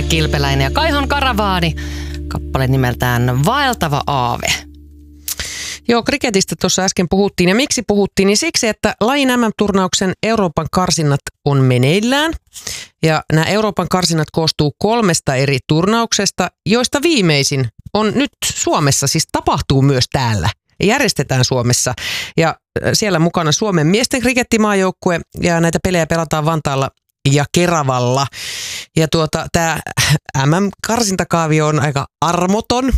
Kilpeläinen ja Kaihon Karavaani. Kappale nimeltään Vaeltava aave. Joo, kriketistä tuossa äsken puhuttiin. Ja miksi puhuttiin? Niin siksi, että lajin MM-turnauksen Euroopan karsinnat on meneillään. Ja nämä Euroopan karsinnat koostuu 3 eri turnauksesta, joista viimeisin on nyt Suomessa, siis tapahtuu myös täällä. Järjestetään Suomessa. Ja siellä mukana Suomen miesten krikettimaajoukkue ja näitä pelejä pelataan Vantaalla ja Keravalla. Ja tämä MM-karsintakaavio on aika armoton.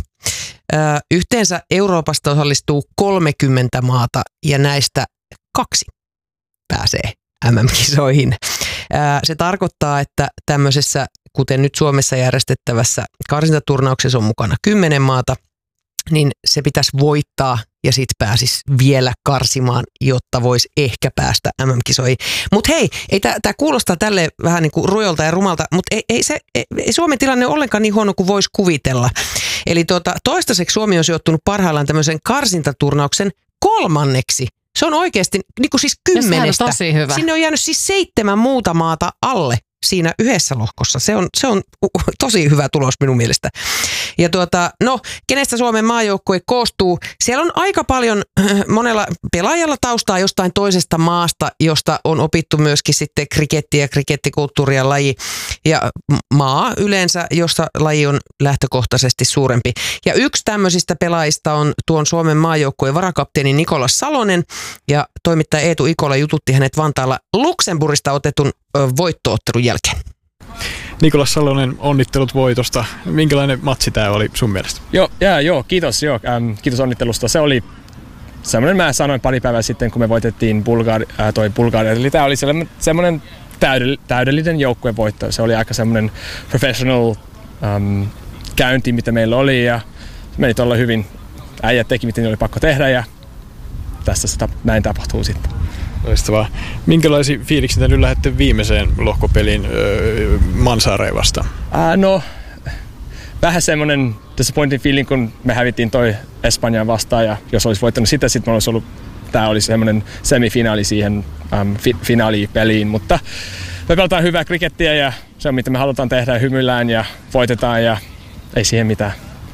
Yhteensä Euroopasta osallistuu 30 maata ja näistä 2 pääsee MM-kisoihin. Se tarkoittaa, että tämmöisessä, kuten nyt Suomessa järjestettävässä karsintaturnauksessa on mukana 10 maata, niin se pitäisi voittaa ja sitten pääsisi vielä karsimaan, jotta voisi ehkä päästä MM-kisoihin. Mutta hei, tämä kuulostaa tälle vähän niin kuin rujolta ja rumalta, mutta ei Suomen tilanne ole ollenkaan niin huono kuin voisi kuvitella. Eli toistaiseksi Suomi on sijoittunut parhaillaan tämmöisen karsintaturnauksen 3. Se on oikeasti niin kuin siis 10. Tosi hyvä. Sinne on jäänyt siis 7 muuta maata alle siinä yhdessä lohkossa. Se on tosi hyvä tulos minun mielestä. Ja kenestä Suomen maajoukkue koostuu? Siellä on aika paljon monella pelaajalla taustaa jostain toisesta maasta, josta on opittu myöskin sitten krikettiä, krikettikulttuuria laji ja maa yleensä, jossa laji on lähtökohtaisesti suurempi. Ja yksi tämmöisistä pelaajista on tuon Suomen maajoukkueen varakapteeni Nikolas Salonen ja toimittaja Eetu Ikola jututti hänet Vantaalla Luxemburgista otetun voittoottelun jälkeen. Nikolas Salonen, onnittelut voitosta. Minkälainen matsi tämä oli sun mielestä? Joo, kiitos. Kiitos onnittelusta. Se oli semmoinen, mä sanoin pari päivää sitten, kun me voitettiin Bulgaria. Eli tämä oli semmoinen täydellinen joukkuevoitto. Se oli aika semmoinen professional käynti, mitä meillä oli ja meni tuolla hyvin. Äijät teki, mitä oli pakko tehdä ja tästä näin tapahtuu sitten. Loistavaa. Minkälaisia fiiliksiä nyt lähdette viimeiseen lohkopeliin Mansaareen vastaan? No, vähän semmoinen disappointing feeling, kun me hävittiin toi Espanjaan vastaan ja jos olisi voittanut sitä, sitten olisi ollut, tää oli semmoinen semifinaali siihen finaalipeliin, mutta me pelataan hyvää krikettiä ja se on mitä me halutaan tehdä ja hymyillään ja voitetaan ja ei siihen mitään.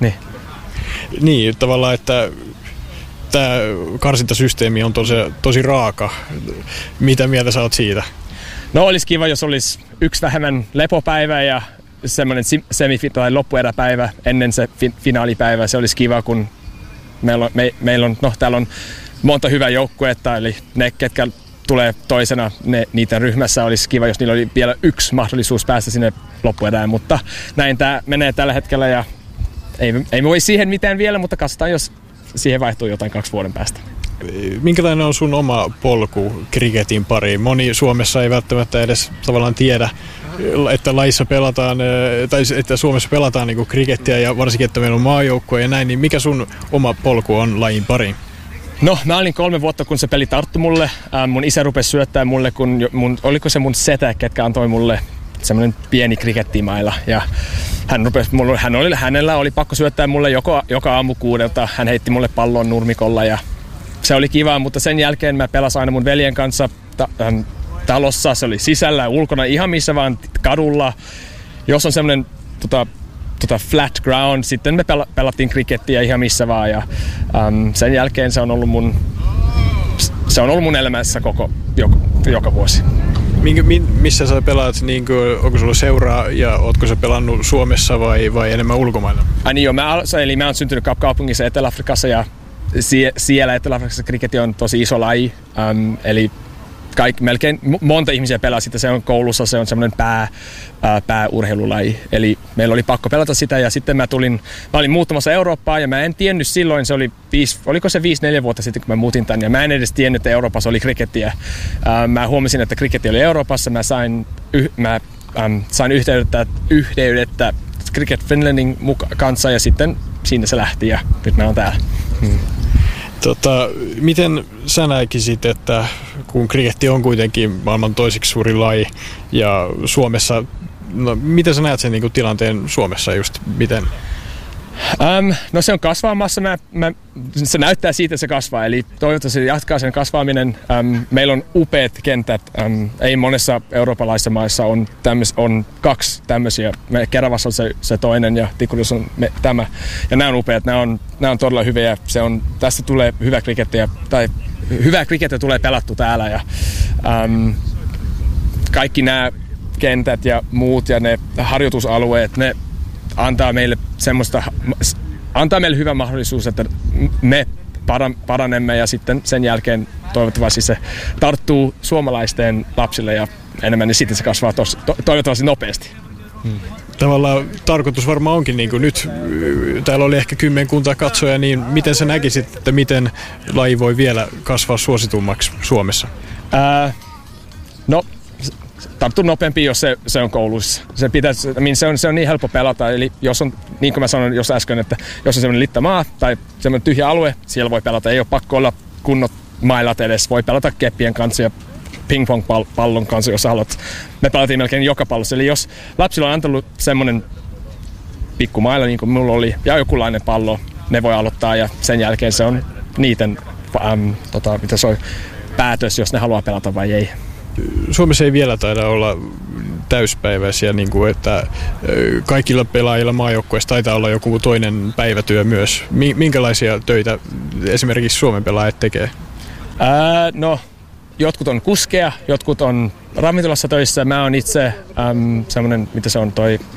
Niin tavallaan, että tämä karsintasysteemi on tosi raaka. Mitä mieltä sä oot siitä? No olisi kiva, jos olisi yksi vähemmän lepopäivä ja semmoinen tai loppueräpäivä ennen se finaalipäivä. Se olisi kiva, kun meillä on täällä on monta hyvää joukkuetta, eli ne, ketkä tulee toisena niitä ryhmässä, olisi kiva, jos niillä oli vielä yksi mahdollisuus päästä sinne loppuerään, mutta näin tämä menee tällä hetkellä ja ei me voi siihen mitään vielä, mutta katsotaan, jos siihen vaihtuu jotain 2 vuoden päästä. Minkälainen on sun oma polku kriketin pariin? Moni Suomessa ei välttämättä edes tavallaan tiedä, että lajissa pelataan, tai että Suomessa pelataan niin kuin krikettiä ja varsinkin, että meillä on maajoukkue ja näin, niin mikä sun oma polku on lajin pariin? No, mä olin 3 vuotta, kun se peli tarttui mulle. Mun isä rupesi syöttää mulle, oliko se mun setä, ketkä antoi mulle semmoinen pieni krikettimaila. Ja hänellä oli pakko syöttää mulle joka aamu 6. Hän heitti mulle pallon nurmikolla ja se oli kiva, mutta sen jälkeen mä pelasin aina mun veljen kanssa talossa. Se oli sisällä ja ulkona ihan missä vaan kadulla. Jos on semmoinen flat ground, sitten me pelattiin krikettiä ihan missä vaan ja sen jälkeen se on ollut mun elämässä joka vuosi. Missä sä pelaat, onko sulla seuraa ja ootko sä pelannut Suomessa vai enemmän ulkomailla? Mä oon syntynyt kaupungissa Etelä-Afrikassa ja siellä Etelä-Afrikassa kriketti on tosi iso laji, eli melkein monta ihmisiä pelaa sitä, se on koulussa, se on semmoinen pääurheilulaji, eli meillä oli pakko pelata sitä ja sitten mä olin muuttamassa Eurooppaan ja mä en tiennyt silloin, oliko se 5-4 vuotta sitten kun mä muutin tänne ja mä en edes tiennyt, että Euroopassa oli krikettiä. Mä huomasin, että kriketti oli Euroopassa, mä sain yhteydettä Cricket Finlandin kanssa ja sitten siinä se lähti ja nyt mä oon täällä. Miten sä näkisit, että kun kriketti on kuitenkin maailman toiseksi suuri laji ja Suomessa, miten sä näet sen tilanteen Suomessa just, miten? No se on kasvamassa. Se näyttää siitä, että se kasvaa. Eli toivottavasti se jatkaa sen kasvaminen. Meillä on upeat kentät. Ei monessa eurooppalaisessa maissa on 2 tämmöisiä. Keravassa on se toinen ja Tikurissa on tämä. Ja nämä on upeat. Nämä on todella hyviä. Tästä tulee hyvä krikettiä. Tai hyvää krikettiä tulee pelattu täällä. Ja, kaikki nämä kentät ja muut ja ne harjoitusalueet, ne antaa meille hyvä mahdollisuus, että me paranemme ja sitten sen jälkeen toivottavasti se tarttuu suomalaisten lapsille ja enemmän, niin sitten se kasvaa toivottavasti nopeasti. Tavallaan tarkoitus varmaan onkin, niin kuin nyt täällä oli ehkä 10 katsoja, niin miten sä näkisit, että miten laji voi vielä kasvaa suositummaksi Suomessa? No, tarttuu nopeampi, jos se on koulussa. Se on niin helppo pelata, eli jos on, niin kuin mä sanoin jos äsken, että jos on semmoinen littamaa tai semmoinen tyhjä alue, siellä voi pelata. Ei ole pakko olla kunnot mailat edes. Voi pelata keppien kanssa ja ping-pong-pallon kanssa, jos haluat. Me pelattiin melkein joka pallossa. Eli jos lapsilla on antanut semmoinen pikku maila, niin kuin mulla oli, ja jokinlainen pallo, ne voi aloittaa ja sen jälkeen se on niiden mitä se on, päätös, jos ne haluaa pelata vai ei. Suomessa ei vielä taida olla täyspäiväisiä, niin kuin että kaikilla pelaajilla maajoukkueessa taitaa olla joku toinen päivätyö myös. Minkälaisia töitä esimerkiksi Suomen pelaajat tekee? No, jotkut on kuskeja, jotkut on ravintolassa töissä. Mä oon itse semmoinen, mitä se on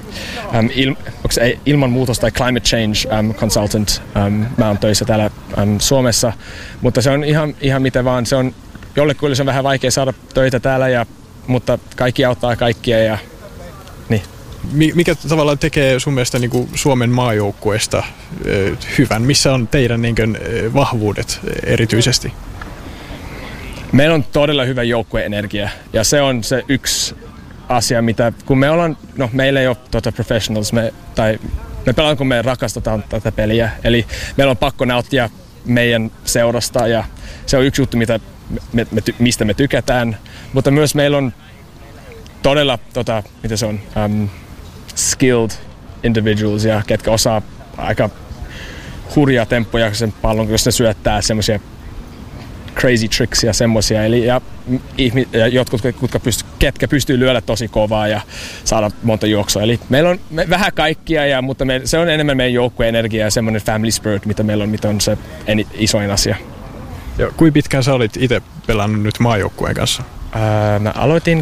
ilmanmuutos tai climate change consultant. Mä oon töissä täällä Suomessa, mutta se on ihan miten vaan. Se on jollekuille se on vähän vaikea saada töitä täällä, mutta kaikki auttaa kaikkia. Ja, niin. Mikä tavallaan tekee sun mielestä niin kuin Suomen maajoukkueesta hyvän? Missä on teidän niin kuin, vahvuudet erityisesti? Meillä on todella hyvä joukkueenergia ja se on se yksi asia, mitä kun meillä ei ole professionals, me pelataan, kun me rakastetaan tätä peliä. Eli meillä on pakko nauttia meidän seurasta ja se on yksi juttu, mistä me tykätään, mutta myös meillä on todella mitä se on, skilled individuals, ja ketkä osaa aika hurjaa temppuja sen pallon, jos ne syöttää semmoisia crazy tricks ja semmoisia, ja jotkut, ketkä pystyy lyödä tosi kovaa ja saada monta juoksua. Eli meillä on vähän kaikkia, mutta se on enemmän meidän joukkueenergia ja semmoinen family spirit, mitä meillä on, mitä on se isoin asia. Ja kuinka pitkään sä olit itse pelannut nyt maajoukkueen kanssa? Mä aloitin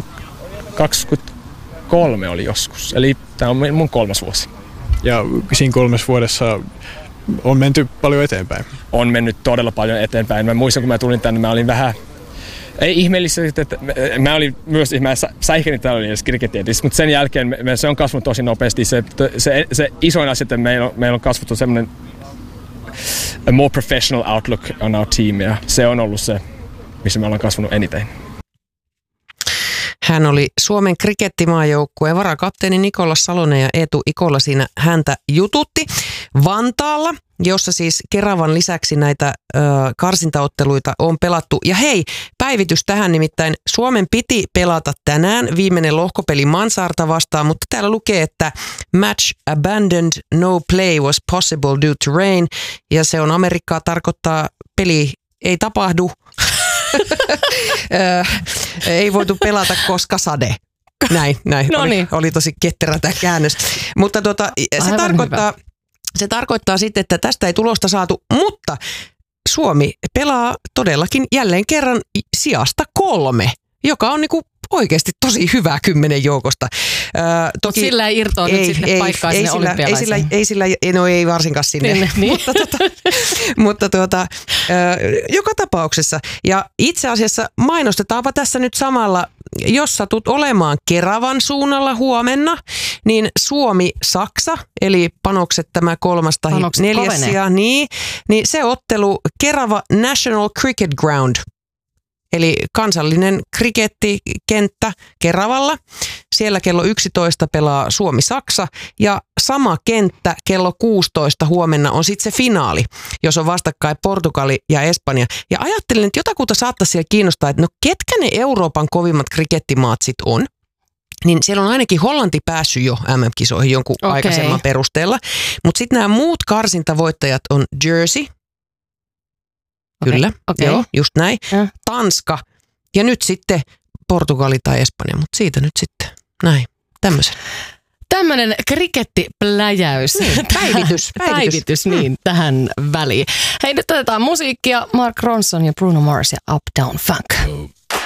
23 oli joskus, eli tää on mun 3. vuosi. Ja siinä 3 vuodessa on menty paljon eteenpäin? On mennyt todella paljon eteenpäin. Mä muistan, kun mä tulin tänne, mä olin vähän, ei ihmeellisesti, että mä säihkenin täällä edes krikettietissä, mutta sen jälkeen se on kasvanut tosi nopeasti. Se isoin asia, että meillä on kasvattu semmoinen a more professional outlook on our team, ja se on ollut se, missä me ollaan kasvanut eniten. Hän oli Suomen krikettimaajoukkueen varakapteeni Nikola Salonen ja Eetu Ikola siinä häntä jututti Vantaalla, jossa siis Keravan lisäksi näitä karsintaotteluita on pelattu. Ja hei, päivitys tähän, nimittäin Suomen piti pelata tänään viimeinen lohkopeli Mansarta vastaan, mutta täällä lukee, että match abandoned, no play was possible due to rain, ja se on Amerikkaa, tarkoittaa peli ei tapahdu. Ei voitu pelata, koska sade. Näin. Oli tosi ketterä tämä käännös. Mutta se tarkoittaa sitten, että tästä ei tulosta saatu, mutta Suomi pelaa todellakin jälleen kerran sijasta 3, joka on niinku oikeasti tosi hyvä 10 joukosta. Toki sillä ei irtoa nyt sitten paikkaa sinne olympialaisiin. Ei varsinkaan sinne. Niin. mutta joka tapauksessa. Ja itse asiassa mainostetaanpa tässä nyt samalla, jos satut olemaan Keravan suunnalla huomenna, niin Suomi-Saksa, eli panokset tämä 3. tai 4. sija, niin se ottelu Kerava National Cricket Ground, eli kansallinen krikettikenttä Keravalla. Siellä kello 11 pelaa Suomi-Saksa ja sama kenttä kello 16 huomenna on sitten se finaali, jos on vastakkain Portugali ja Espanja. Ja ajattelin, että jotakuta saattaisi siellä kiinnostaa, että no ketkä ne Euroopan kovimmat krikettimaat sitten on? niin siellä on ainakin Hollanti päässyt jo MM-kisoihin jonkun aikaisemman perusteella. Mutta sitten nämä muut karsintavoittajat on Jersey. Kyllä, joo, just näin. Tanska ja nyt sitten Portugali tai Espanja, mutta siitä nyt sitten näin, tämmöisen. Tämmöinen krikettipläjäys. Päivitys niin, tähän väliin. Hei, nyt otetaan musiikkia. Mark Ronson ja Bruno Mars ja Uptown Funk.